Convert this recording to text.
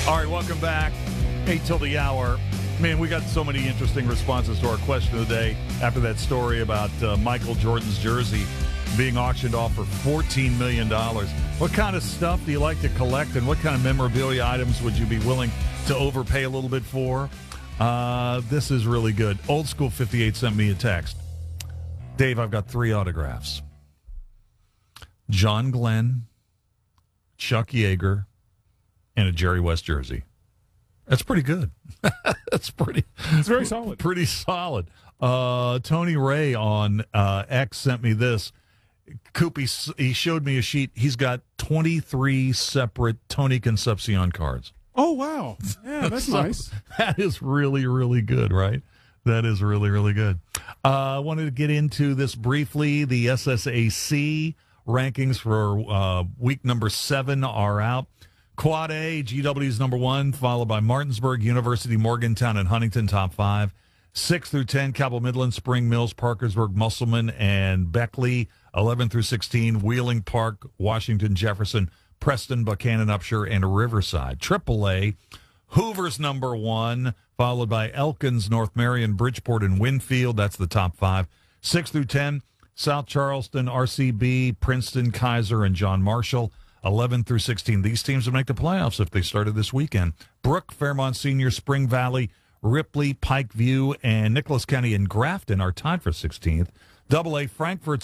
All right, welcome back. 8 till the hour. Man, we got so many interesting responses to our question of the day after that story about Michael Jordan's jersey being auctioned off for $14 million. What kind of stuff do you like to collect, and what kind of memorabilia items would you be willing to overpay a little bit for? This is really good. Old School 58 sent me a text. Dave, I've got 3 autographs. John Glenn, Chuck Yeager, and a Jerry West jersey. That's pretty good. It's very solid. Pretty solid. Tony Ray on X sent me this. Coop, he showed me a sheet. He's got 23 separate Tony Concepcion cards. Oh, wow. Yeah, that's nice. That is really, really good, right? That is really, really good. I wanted to get into this briefly. The SSAC rankings for week number 7 are out. Quad A, GW's number 1, followed by Martinsburg, University, Morgantown, and Huntington, top 5. 6 through 10, Cabell Midland, Spring Mills, Parkersburg, Musselman, and Beckley. 11 through 16, Wheeling Park, Washington, Jefferson, Preston, Buchanan, Upshur, and Riverside. Triple A, Hoover's number 1, followed by Elkins, North Marion, Bridgeport, and Winfield. That's the top 5. 6 through 10, South Charleston, RCB, Princeton, Kaiser, and John Marshall. 11 through 16. These teams would make the playoffs if they started this weekend. Brook, Fairmont Senior, Spring Valley, Ripley, Pikeview, and Nicholas County and Grafton are tied for 16th. Double A, Frankfort